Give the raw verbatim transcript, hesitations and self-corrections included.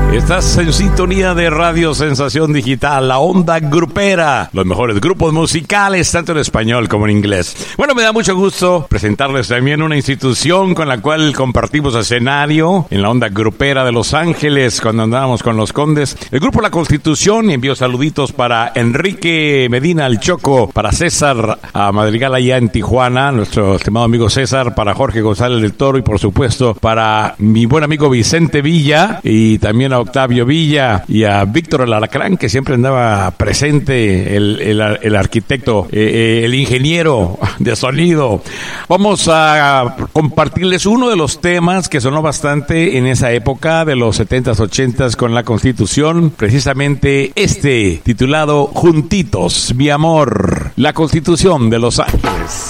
Estás en sintonía de Radio Sensación Digital, la onda grupera, los mejores grupos musicales, tanto en español como en inglés. Bueno, me da mucho gusto presentarles también una institución con la cual compartimos escenario en la onda grupera de Los Ángeles, cuando andábamos con los Condes. El grupo La Constitución, envió saluditos para Enrique Medina, el Choco, para César a Madrigal allá en Tijuana, nuestro estimado amigo César, para Jorge González del Toro y por supuesto para mi buen amigo Vicente Villa y también a Octavio Villa y a Víctor el Alacrán, que siempre andaba presente, el, el, el arquitecto, eh, el ingeniero de sonido. Vamos a compartirles uno de los temas que sonó bastante en esa época de los setentas, ochentas con La Constitución, precisamente este, titulado Juntitos, mi amor, La Constitución de Los Ángeles.